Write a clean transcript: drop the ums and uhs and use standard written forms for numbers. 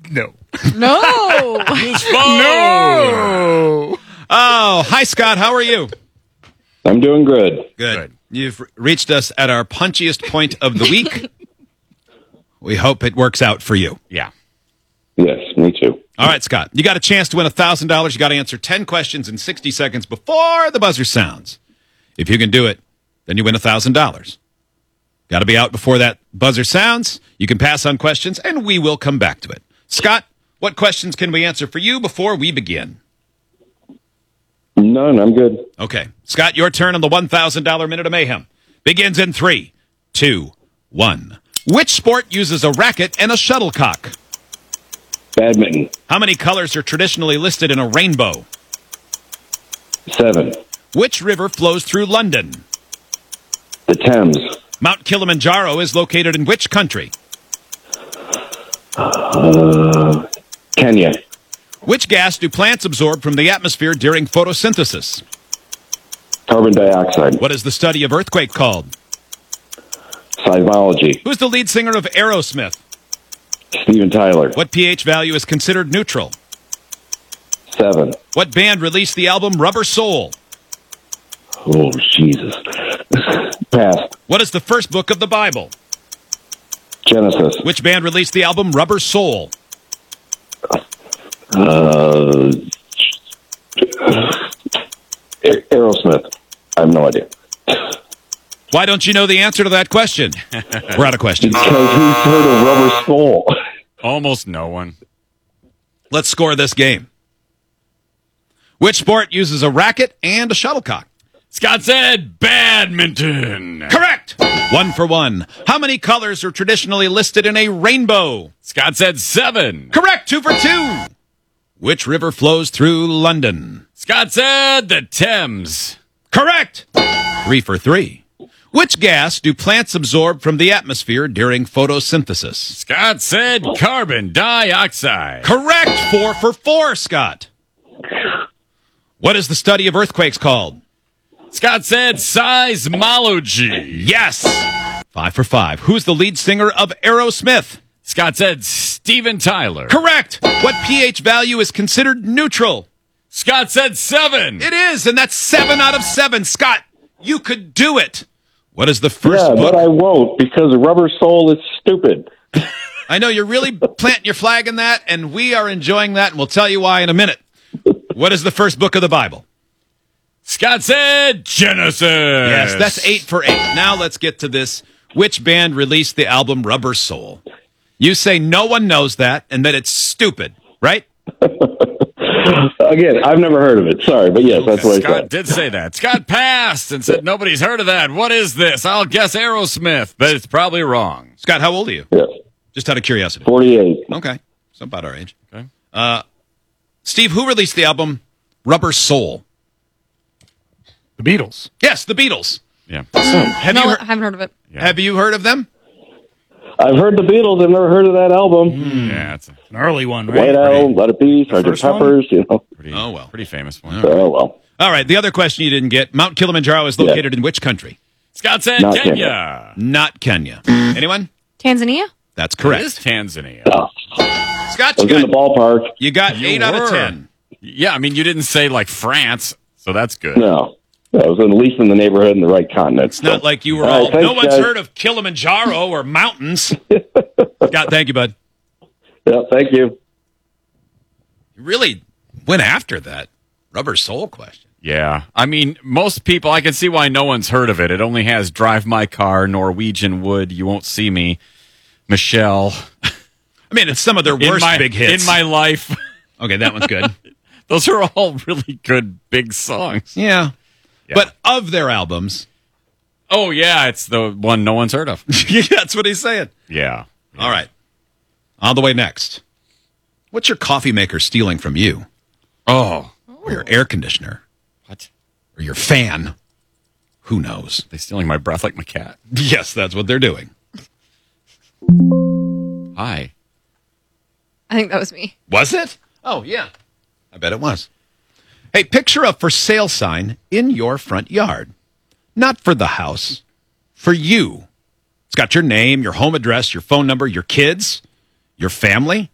No. No. No. Oh, hi, Scott. How are you? I'm doing good. Good. You've reached us at our punchiest point of the week. We hope it works out for you. Yeah. Yes, me too. All right, Scott. You got a chance to win $1,000. You got to answer 10 questions in 60 seconds before the buzzer sounds. If you can do it, then you win $1,000. Got to be out before that buzzer sounds. You can pass on questions, and we will come back to it. Scott, what questions can we answer for you before we begin? None, I'm good. Okay. Scott, your turn on the $1,000 Minute of Mayhem. Begins in 3, 2, 1. Which sport uses a racket and a shuttlecock? Badminton, How many colors are traditionally listed in a rainbow? 7. Which river flows through London? The Thames, Mount Kilimanjaro is located in which country? Kenya, Which gas do plants absorb from the atmosphere during photosynthesis? carbon dioxide, What is the study of earthquake called? seismology, Who's the lead singer of Aerosmith? Steven Tyler, What pH value is considered neutral? 7. What band released the album Rubber Soul? Oh, Jesus. Pass. What is the first book of the Bible? Genesis, Which band released the album Rubber Soul? Aerosmith. I have no idea. Why don't you know the answer to that question? We're out of questions. Because who's heard of Rubber Soul? Almost no one. Let's score this game. Which sport uses a racket and a shuttlecock? Scott said badminton. Correct! 1 for 1. How many colors are traditionally listed in a rainbow? Scott said 7. Correct! 2 for 2. Which river flows through London? Scott said the Thames. Correct! 3 for 3. Which gas do plants absorb from the atmosphere during photosynthesis? Scott said carbon dioxide. Correct! 4 for 4, Scott. What is the study of earthquakes called? Scott said seismology. Yes! 5 for 5. Who's the lead singer of Aerosmith? Scott said Steven Tyler. Correct! What pH value is considered neutral? Scott said 7. It is, and that's 7 out of 7. Scott, you could do it. What is the first Yeah, book? but I won't because Rubber Soul is stupid. I know you're really planting your flag in that, and we are enjoying that, and we'll tell you why in a minute. What is the first book of the Bible? Scott said Genesis. Yes, that's 8 for 8. Now let's get to this. Which band released the album Rubber Soul? You say no one knows that and that it's stupid, right? Again, I've never heard of it. Sorry, but yes, that's what I Scott said. did say that. Scott passed and said nobody's heard of that. What is this? I'll guess Aerosmith, but it's probably wrong. Scott, how old are you? Yes. Just out of curiosity. 48. Okay, so about our age. Okay. Steve, who released the album Rubber Soul? The Beatles. Yes, the Beatles. Yeah. Have No, you I heard, haven't heard of it. have you heard of them? I've heard the Beatles. I've never heard of that album. Yeah, it's a An early one, right? White Album, Let It Be, Sgt. first one? Peppers, you know. pretty, Oh, well. pretty famous one. Oh, well. All right, the other question you didn't get. Mount Kilimanjaro is located in which country? Scott said Not Kenya. Not Kenya. Anyone? Tanzania? That's It correct. is Tanzania. Oh, Scott, I was in the ballpark. you got You 8 out of were. 10. Yeah, I mean, you didn't say like France, so that's good. No. I was at least in the neighborhood in the right continent. It's not like you were All right, all, thanks, no one's guys. heard of Kilimanjaro or mountains. Scott, thank you, bud. Yeah, thank you. You really went after that Rubber Soul question. Yeah. I mean, most people, I can see why no one's heard of it. It only has Drive My Car, Norwegian Wood, You Won't See Me, Michelle. I mean, it's some of their worst big hits. In My Life. Okay, that one's good. Those are all really good big songs. Yeah. Yeah. But of their albums, Oh, yeah, it's the one no one's heard of. that's what he's saying. Yeah. All right. On the way next. What's your coffee maker stealing from you? Oh. Or your air conditioner? What? Or your fan? Who knows? They stealing my breath like my cat. Yes, that's what they're doing. Hi. I think that was me. Was it? Oh, yeah. I bet it was. Hey, picture a for sale sign in your front yard. Not for the house, for you. It's got your name, your home address, your phone number, your kids, your family.